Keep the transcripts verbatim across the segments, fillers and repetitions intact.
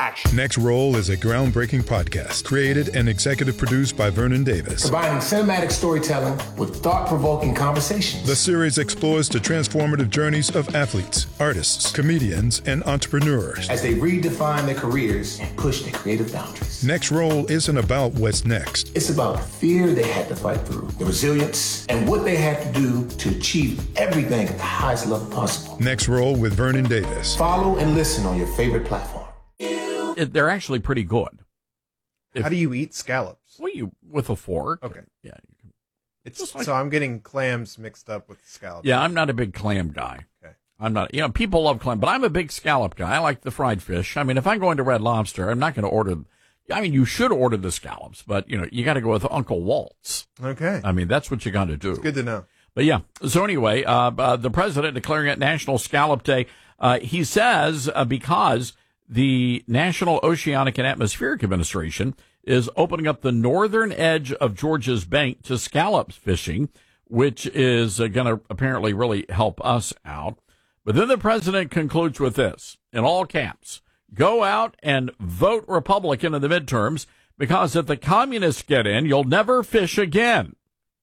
action. Next Roll is a groundbreaking podcast created and executive produced by Vernon Davis. Combining cinematic storytelling with thought-provoking conversations. The series explores the transformative journeys of athletes, artists, comedians, and entrepreneurs as they redefine their careers and push their creative boundaries. Next Roll isn't about what's next. It's about the fear they had to fight through, the resilience, and what they had to do to achieve everything at the highest level possible. Next Roll with Vernon Davis. Follow and listen on your favorite platform. It, they're actually pretty good. If, How do you eat scallops? Well, you with a fork. Okay. Yeah. You can, It's like, so I'm getting clams mixed up with scallops. Yeah, I'm not a big clam guy. Okay. I'm not. You know, people love clam, but I'm a big scallop guy. I like the fried fish. I mean, if I'm going to Red Lobster, I'm not going to order. I mean, you should order the scallops, but you know, you got to go with Uncle Walt's. Okay. I mean, that's what you got to do. It's good to know. But yeah. So anyway, uh, uh, the president declaring it National Scallop Day. Uh, he says uh, because the National Oceanic and Atmospheric Administration is opening up the northern edge of Georgia's bank to scallops fishing, which is uh, going to apparently really help us out. But then the president concludes with this, in all caps, go out and vote Republican in the midterms, because if the communists get in, you'll never fish again.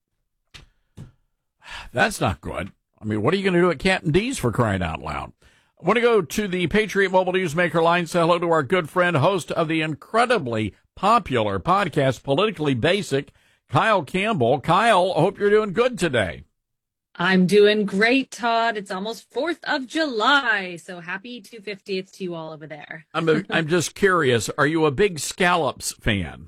That's not good. I mean, what are you going to do at Canton D's, for crying out loud? I want to go to the Patriot Mobile Newsmaker line. Say hello to our good friend, host of the incredibly popular podcast, Politically Basic, Kyle Campbell. Kyle, I hope you're doing good today. I'm doing great, Todd. It's almost fourth of July, so happy two hundred fiftieth to you all over there. I'm a, I'm just curious, are you a big scallops fan?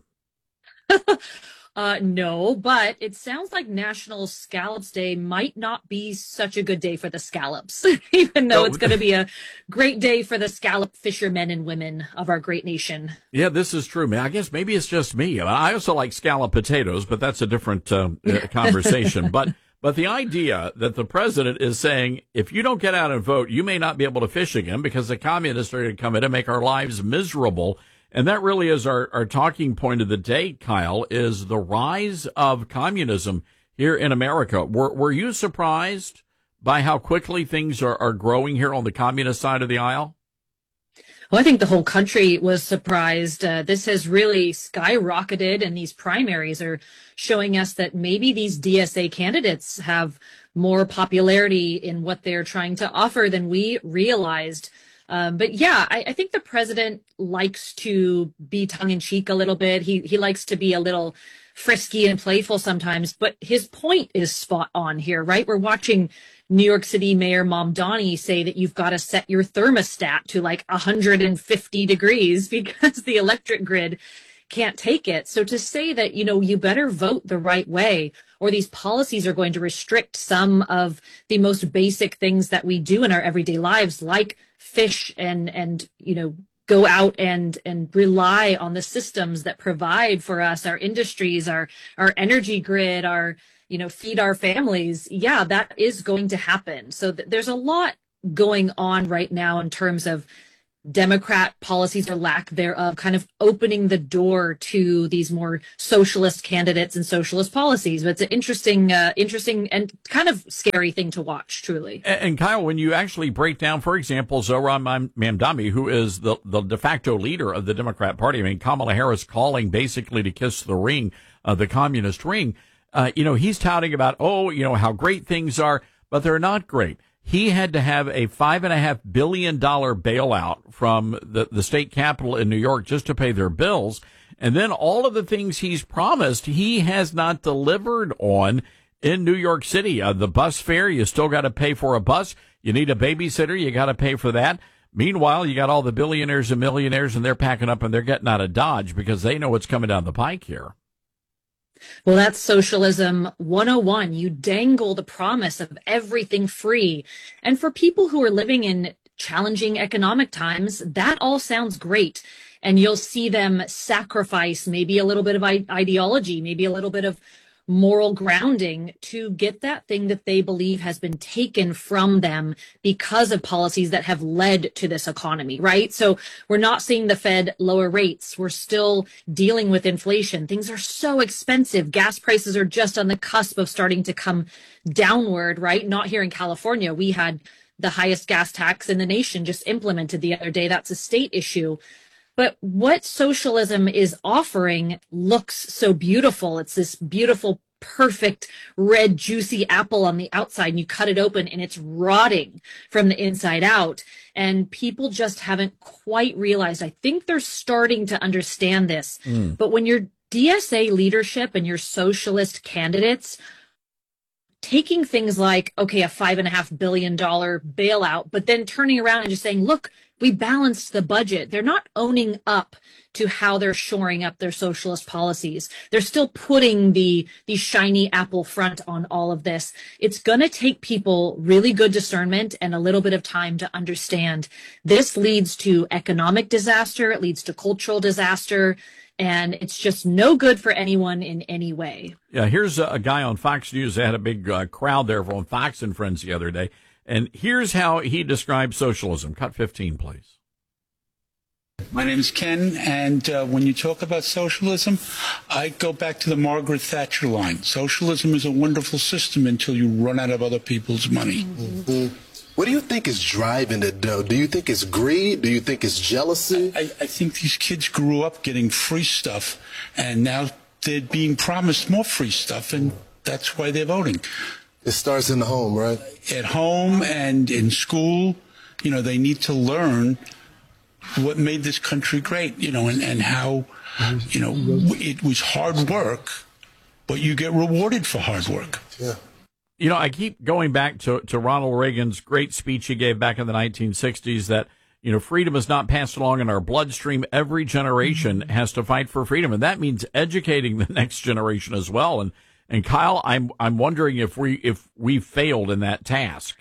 Uh, no, but it sounds like National Scallops Day might not be such a good day for the scallops, even though No. it's going to be a great day for the scallop fishermen and women of our great nation. Yeah, this is true, man. I guess maybe it's just me. I also like scallop potatoes, but that's a different uh, uh, conversation. But but the idea that the president is saying, if you don't get out and vote, you may not be able to fish again because the communists are going to come in and make our lives miserable. And that really is our, our talking point of the day, Kyle, is the rise of communism here in America. Were, were you surprised by how quickly things are, are growing here on the communist side of the aisle? Well, I think the whole country was surprised. Uh, this has really skyrocketed, and these primaries are showing us that maybe these D S A candidates have more popularity in what they're trying to offer than we realized. Um, but yeah, I, I think the president likes to be tongue in cheek a little bit. He he likes to be a little frisky and playful sometimes, but his point is spot on here, right? We're watching New York City Mayor Mamdani say that you've got to set your thermostat to like one hundred fifty degrees because the electric grid can't take it. So to say that, you know, you better vote the right way, or these policies are going to restrict some of the most basic things that we do in our everyday lives, like fish and, and, you know, go out and, and rely on the systems that provide for us, our industries, our, our energy grid, our, you know, feed our families. Yeah, that is going to happen. So th- there's a lot going on right now in terms of Democrat policies or lack thereof, kind of opening the door to these more socialist candidates and socialist policies. But it's an interesting, uh, interesting and kind of scary thing to watch, truly. And, and Kyle, when you actually break down, for example, Zohran Mamdani, who is the, the de facto leader of the Democrat Party, I mean, Kamala Harris calling basically to kiss the ring, uh, the communist ring, uh, you know, he's touting about, oh, you know, how great things are, but they're not great. He had to have a five and a half billion dollar bailout from the, the state capitol in New York just to pay their bills. And then all of the things he's promised, he has not delivered on in New York City. Uh, the bus fare, you still got to pay for a bus. You need a babysitter. You got to pay for that. Meanwhile, you got all the billionaires and millionaires, and they're packing up and they're getting out of Dodge because they know what's coming down the pike here. Well, that's socialism one oh one. You dangle the promise of everything free. And for people who are living in challenging economic times, that all sounds great. And you'll see them sacrifice maybe a little bit of ideology, maybe a little bit of moral grounding to get that thing that they believe has been taken from them because of policies that have led to this economy, right? So we're not seeing the Fed lower rates. We're still dealing with inflation. Things are so expensive. Gas prices are just on the cusp of starting to come downward, right? Not here in California. We had the highest gas tax in the nation just implemented the other day. That's a state issue. But what socialism is offering looks so beautiful. It's this beautiful, perfect red juicy apple on the outside, and you cut it open and it's rotting from the inside out. And people just haven't quite realized. I think they're starting to understand this. Mm. But when your D S A leadership and your socialist candidates taking things like, okay, a five and a half billion dollar bailout, but then turning around and just saying, look, we balanced the budget. They're not owning up to how they're shoring up their socialist policies. They're still putting the, the shiny apple front on all of this. It's going to take people really good discernment and a little bit of time to understand. This leads to economic disaster. It leads to cultural disaster. And it's just no good for anyone in any way. Yeah, here's a, a guy on Fox News. They had a big uh, crowd there from Fox and Friends the other day. And here's how he describes socialism. Cut fifteen, please. My name is Ken, and uh, when you talk about socialism, I go back to the Margaret Thatcher line. Socialism is a wonderful system until you run out of other people's money. Mm-hmm. What do you think is driving it, though? Do you think it's greed? Do you think it's jealousy? I, I think these kids grew up getting free stuff, and now they're being promised more free stuff, and that's why they're voting. It starts in the home, right? At home and in school, you know, they need to learn what made this country great, you know, and, and how, you know, it was hard work, but you get rewarded for hard work. Yeah. You know, I keep going back to, to Ronald Reagan's great speech he gave back in the nineteen sixties that, you know, freedom is not passed along in our bloodstream. Every generation has to fight for freedom. And that means educating the next generation as well. And, and Kyle, I'm, I'm wondering if we, if we failed in that task.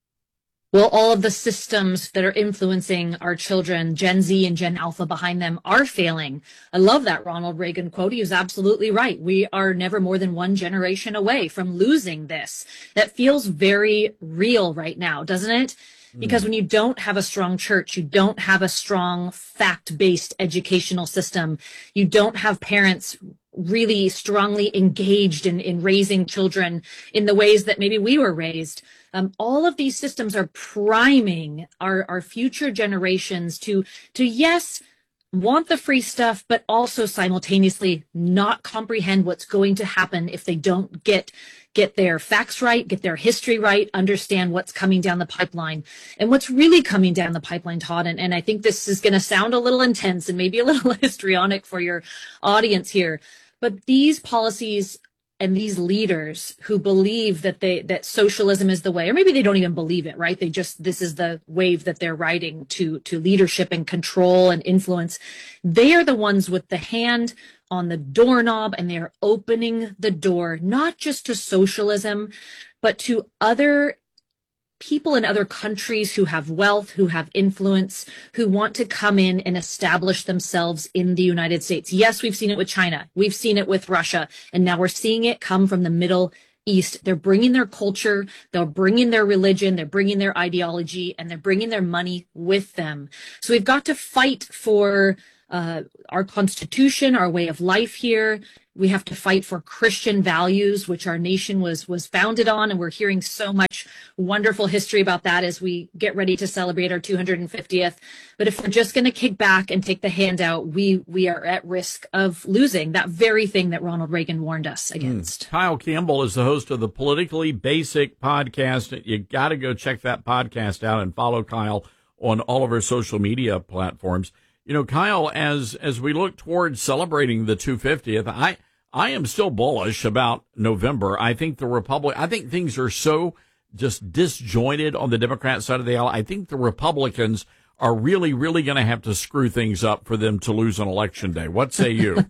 Well, all of the systems that are influencing our children, Gen Z and Gen Alpha behind them, are failing. I love that Ronald Reagan quote. He was absolutely right. We are never more than one generation away from losing this. That feels very real right now, doesn't it? Because when you don't have a strong church, you don't have a strong fact-based educational system, you don't have parents really strongly engaged in, in raising children in the ways that maybe we were raised. Um, all of these systems are priming our, our future generations to, to, yes, want the free stuff, but also simultaneously not comprehend what's going to happen if they don't get get their facts right, get their history right, understand what's coming down the pipeline. And what's really coming down the pipeline, Todd, and, and I think this is going to sound a little intense and maybe a little histrionic for your audience here, but these policies and these leaders who believe that they that socialism is the way, or maybe they don't even believe it, right? They just, this is the wave that they're riding to to leadership and control and influence. They are the ones with the hand on the doorknob, and they are opening the door, not just to socialism, but to other people in other countries who have wealth, who have influence, who want to come in and establish themselves in the United States. Yes, we've seen it with China. We've seen it with Russia. And now we're seeing it come from the Middle East. They're bringing their culture, they're bringing their religion, they're bringing their ideology, and they're bringing their money with them. So we've got to fight for uh, our Constitution, our way of life here. We have to fight for Christian values, which our nation was was founded on. And we're hearing so much wonderful history about that as we get ready to celebrate our two hundred fiftieth. But if we're just going to kick back and take the handout, we we are at risk of losing that very thing that Ronald Reagan warned us against. Mm. Kyle Campbell is the host of the Politically Basic podcast. You got to go check that podcast out and follow Kyle on all of our social media platforms. You know, Kyle, as as we look towards celebrating the two hundred fiftieth, I I am still bullish about November. I think the Republic, I think things are so just disjointed on the Democrat side of the aisle. I think the Republicans are really, really going to have to screw things up for them to lose on Election Day. What say you?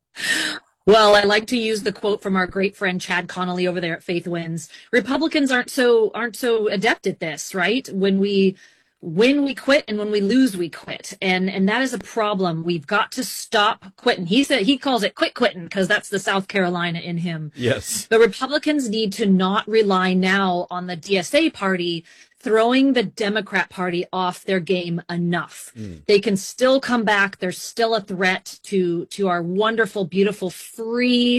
Well, I like to use the quote from our great friend Chad Connolly over there at Faith Wins. Republicans aren't so aren't so adept at this, right? When we When we quit and when we lose, we quit. And and that is a problem. We've got to stop quitting. He said he calls it quit quitting because that's the South Carolina in him. Yes. The Republicans need to not rely now on the D S A party throwing the Democrat Party off their game enough. Mm. They can still come back. There's still a threat to to our wonderful, beautiful, free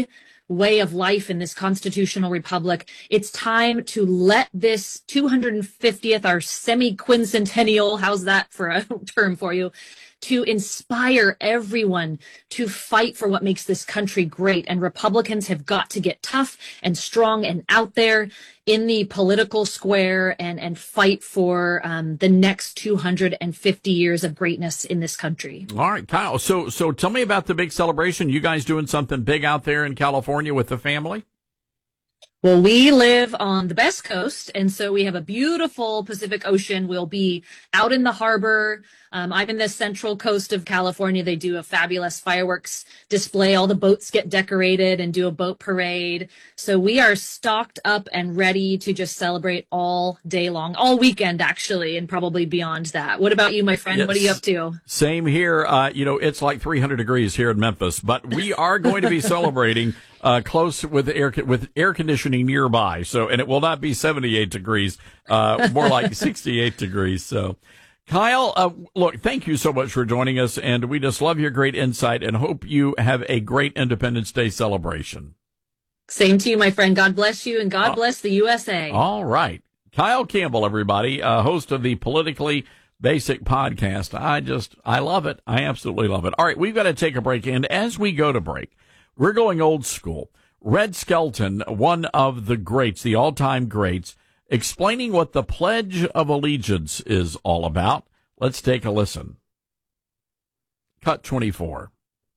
way of life in this constitutional republic. It's time to let this two hundred fiftieth, our semi-quincentennial, how's that for a term for you, to inspire everyone to fight for what makes this country great. And Republicans have got to get tough and strong and out there in the political square and, and fight for um, the next two hundred fifty years of greatness in this country. All right, Kyle. So, so tell me about the big celebration. You guys doing something big out there in California with the family? Well, we live on the Best Coast, and so we have a beautiful Pacific Ocean. We'll be out in the harbor. Um, I'm in the central coast of California. They do a fabulous fireworks display. All the boats get decorated and do a boat parade. So we are stocked up and ready to just celebrate all day long, all weekend, actually, and probably beyond that. What about you, my friend? Yes. What are you up to? Same here. Uh, you know, it's like three hundred degrees here in Memphis, but we are going to be celebrating Uh, close with air with air conditioning nearby, so and it will not be seventy-eight degrees, uh, more like sixty-eight degrees. So, Kyle, uh, look, thank you so much for joining us, and we just love your great insight and hope you have a great Independence Day celebration. Same to you, my friend. God bless you, and God uh, bless the U S A. All right, Kyle Campbell, everybody, uh, host of the Politically Basic podcast. I just, I love it. I absolutely love it. All right, we've got to take a break, and as we go to break, we're going old school. Red Skelton, one of the greats, the all-time greats, explaining what the Pledge of Allegiance is all about. Let's take a listen. Cut twenty-four.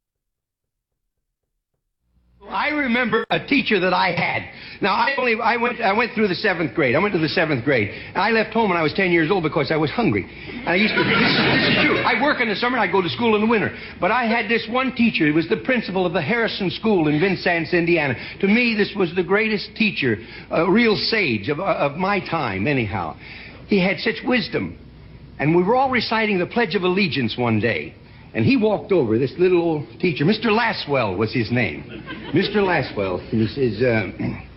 I remember a teacher that I had. Now, I only I went I went through the seventh grade. I went to the seventh grade. I left home when I was ten years old because I was hungry. And I used to. This, this is true. I work in the summer and I go to school in the winter. But I had this one teacher. He was the principal of the Harrison School in Vincennes, Indiana. To me, this was the greatest teacher, a real sage of of my time. Anyhow, he had such wisdom, and we were all reciting the Pledge of Allegiance one day. And he walked over, this little old teacher, Mister Laswell was his name. Mister Laswell, and he says, uh,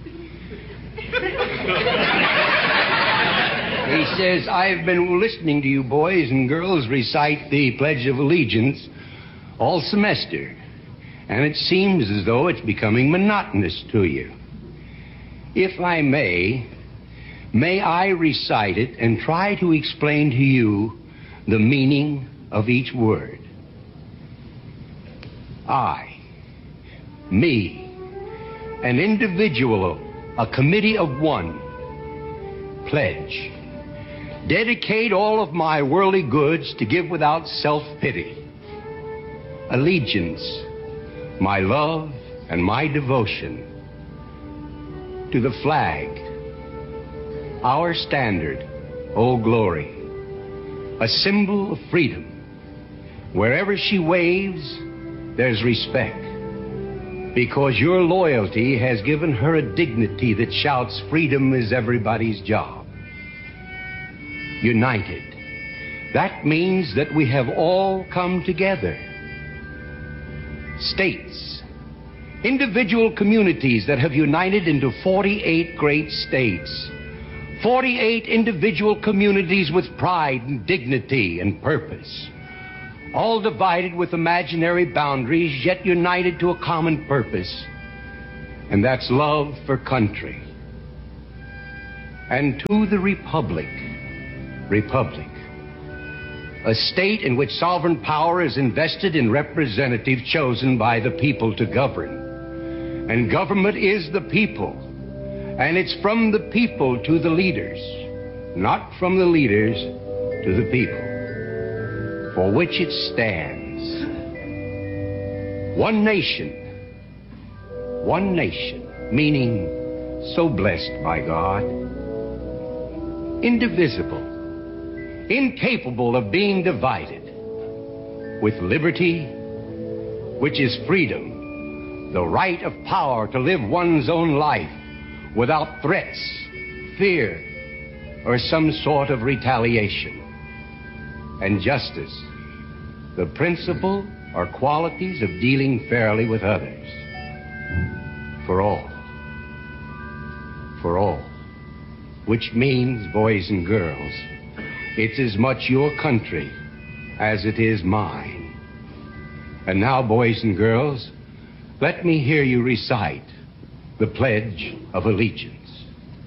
he says, I've been listening to you boys and girls recite the Pledge of Allegiance all semester, and it seems as though it's becoming monotonous to you. If I may, may I recite it and try to explain to you the meaning of each word. I, me, an individual, a committee of one, pledge, dedicate all of my worldly goods to give without self-pity, allegiance, my love and my devotion, to the flag, our standard, Old Glory, a symbol of freedom. Wherever she waves, there's respect, because your loyalty has given her a dignity that shouts freedom is everybody's job. United. That means that we have all come together. States. Individual communities that have united into forty-eight great states. forty-eight individual communities with pride and dignity and purpose. All divided with imaginary boundaries, yet united to a common purpose, and that's love for country. And to the Republic, Republic, a state in which sovereign power is invested in representatives chosen by the people to govern. And government is the people, and it's from the people to the leaders, not from the leaders to the people, for which it stands. One nation, one nation, meaning so blessed by God, indivisible, incapable of being divided, with liberty, which is freedom, the right of power to live one's own life without threats, fear, or some sort of retaliation. And justice, the principle or qualities of dealing fairly with others. For all. For all. Which means, boys and girls, it's as much your country as it is mine. And now, boys and girls, let me hear you recite the Pledge of Allegiance.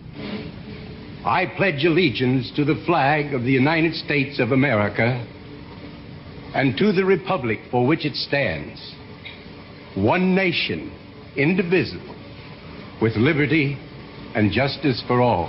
I pledge allegiance to the flag of the United States of America and to the republic for which it stands, one nation, indivisible, with liberty and justice for all.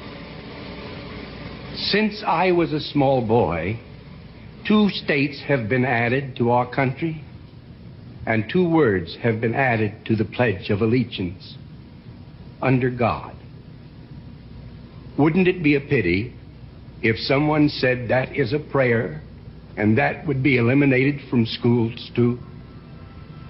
Since I was a small boy, two states have been added to our country, and two words have been added to the Pledge of Allegiance: under God. Wouldn't it be a pity if someone said that is a prayer and that would be eliminated from schools too?